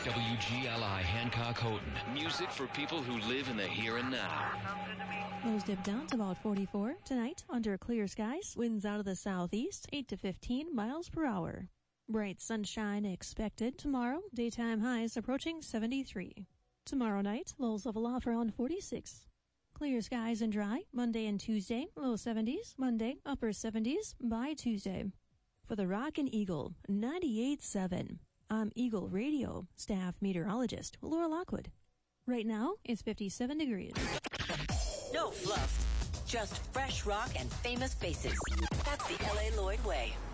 WGLI Hancock Houghton. Music for people who live in the here and now. Lows dip down to about 44 tonight under clear skies. Winds out of the southeast, 8 to 15 miles per hour. Bright sunshine expected tomorrow. Daytime highs approaching 73. Tomorrow night, lows level off around 46. Clear skies and dry. Monday and Tuesday, low 70s. Monday, upper 70s by Tuesday. For the Rock and Eagle, 98.7. I'm Eagle Radio staff meteorologist Laura Lockwood. Right now, it's 57 degrees. No fluff, just fresh rock and famous faces. That's the L.A. Lloyd way.